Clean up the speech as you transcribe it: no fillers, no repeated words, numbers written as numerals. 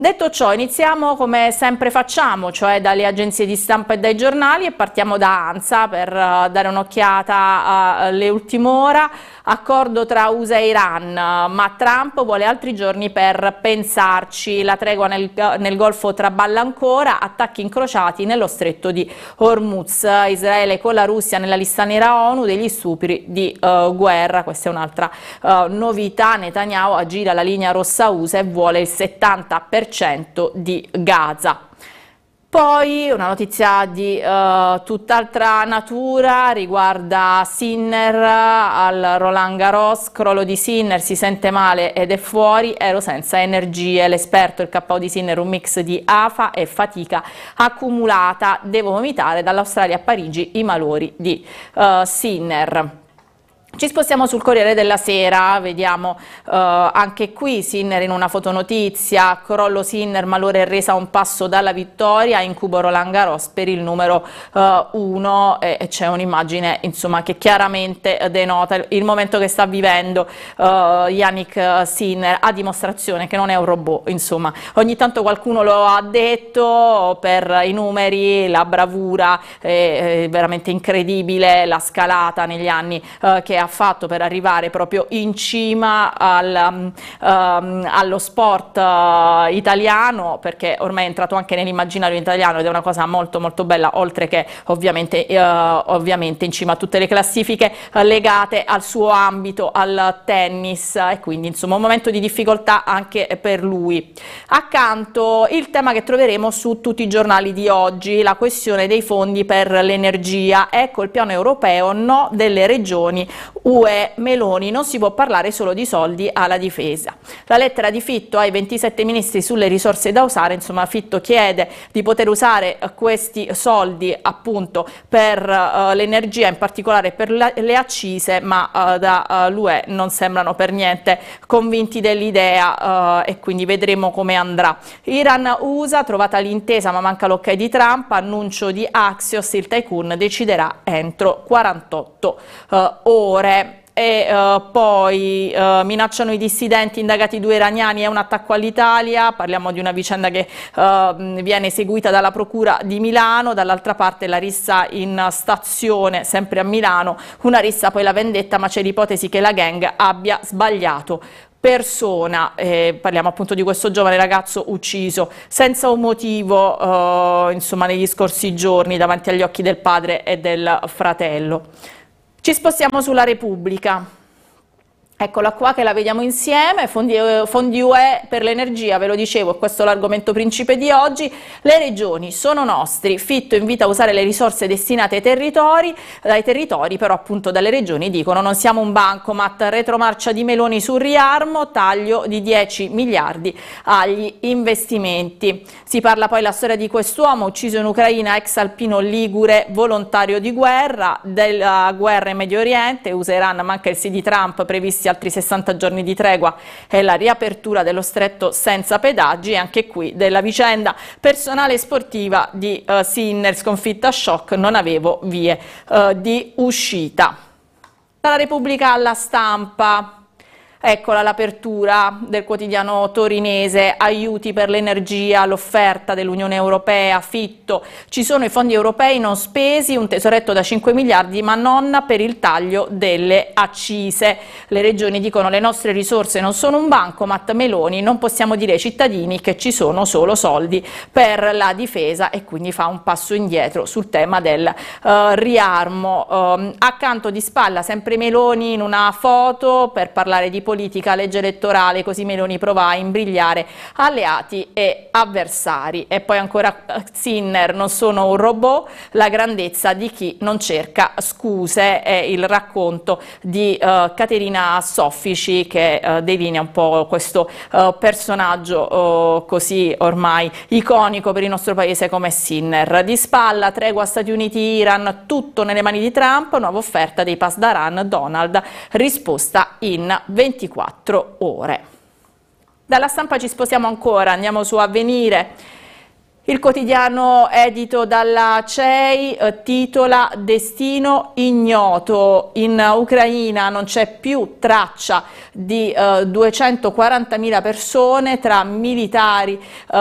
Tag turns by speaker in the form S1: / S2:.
S1: Detto ciò, iniziamo come sempre facciamo, cioè dalle agenzie di stampa e dai giornali, e partiamo da ANSA per dare un'occhiata alle ultime ore. Accordo tra USA e Iran, ma Trump vuole altri giorni per pensarci. La tregua nel Golfo traballa ancora, attacchi incrociati nello stretto di Hormuz. Israele con la Russia nella lista nera ONU degli stupri di guerra. Questa è un'altra novità. Netanyahu aggira la linea rossa USA e vuole il 70% di Gaza. Poi una notizia di tutt'altra natura riguarda Sinner al Roland Garros, crollo di Sinner, si sente male ed è fuori, ero senza energie, l'esperto, il KO di Sinner, un mix di afa e fatica accumulata, devo vomitare, dall'Australia a Parigi i malori di Sinner. Ci spostiamo sul Corriere della Sera, vediamo anche qui Sinner in una fotonotizia, crollo Sinner, malore e resa a un passo dalla vittoria, incubo Roland Garros per il numero 1 e c'è un'immagine insomma che chiaramente denota il momento che sta vivendo Jannik Sinner, a dimostrazione che non è un robot, insomma ogni tanto qualcuno lo ha detto, per i numeri, la bravura, è veramente incredibile la scalata negli anni che ha fatto per arrivare proprio in cima allo sport italiano, perché ormai è entrato anche nell'immaginario italiano ed è una cosa molto molto bella, oltre che ovviamente in cima a tutte le classifiche legate al suo ambito, al tennis, e quindi insomma un momento di difficoltà anche per lui. Accanto il tema che troveremo su tutti i giornali di oggi, la questione dei fondi per l'energia. Ecco il piano europeo, no delle regioni, UE Meloni, non si può parlare solo di soldi alla difesa. La lettera di Fitto ai 27 ministri sulle risorse da usare, insomma Fitto chiede di poter usare questi soldi appunto per l'energia, in particolare per le accise, ma dall'UE non sembrano per niente convinti dell'idea e quindi vedremo come andrà. Iran-USA, trovata l'intesa ma manca l'ok di Trump, annuncio di Axios, il tycoon deciderà entro 48 ore. E poi minacciano i dissidenti, indagati 2 iraniani, è un attacco all'Italia, parliamo di una vicenda che viene eseguita dalla Procura di Milano, dall'altra parte la rissa in stazione, sempre a Milano, una rissa poi la vendetta, ma c'è l'ipotesi che la gang abbia sbagliato persona, parliamo appunto di questo giovane ragazzo ucciso senza un motivo insomma negli scorsi giorni davanti agli occhi del padre e del fratello. Ci spostiamo sulla Repubblica. Eccola qua che la vediamo insieme, fondi UE per l'energia, ve lo dicevo, questo è l'argomento principe di oggi. Le regioni sono nostri, Fitto invita a usare le risorse destinate dai territori, però appunto dalle regioni dicono non siamo un bancomat, retromarcia di Meloni sul riarmo, taglio di 10 miliardi agli investimenti. Si parla poi la storia di quest'uomo ucciso in Ucraina, ex alpino ligure, volontario di guerra, della guerra in Medio Oriente, USA e Iran, manca il sì di Trump, previsti altri 60 giorni di tregua e la riapertura dello stretto senza pedaggi, e anche qui della vicenda personale e sportiva di Sinner, sconfitta a shock, non avevo vie di uscita. Dalla Repubblica alla Stampa. Eccola l'apertura del quotidiano torinese, aiuti per l'energia, l'offerta dell'Unione Europea, Fitto, ci sono i fondi europei non spesi, un tesoretto da 5 miliardi ma non per il taglio delle accise. Le regioni dicono le nostre risorse non sono un bancomat, Meloni, non possiamo dire ai cittadini che ci sono solo soldi per la difesa, e quindi fa un passo indietro sul tema del riarmo. Accanto di spalla sempre Meloni in una foto per parlare di politica, legge elettorale, così Meloni prova a imbrigliare alleati e avversari. E poi ancora Sinner, non sono un robot, la grandezza di chi non cerca scuse, è il racconto di Caterina Soffici che delinea un po' questo personaggio così ormai iconico per il nostro paese come Sinner. Di spalla, tregua Stati Uniti-Iran, tutto nelle mani di Trump, nuova offerta dei Pasdaran, Donald, risposta in 24 ore. Dalla Stampa ci spostiamo ancora, andiamo su Avvenire. Il quotidiano edito dalla CEI titola "Destino ignoto". In Ucraina non c'è più traccia di 240.000 persone tra militari